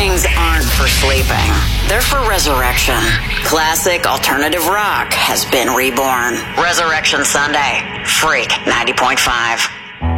things aren't for sleeping. They're for resurrection. Classic alternative rock has been reborn. Resurrection Sunday. Freak 90.5.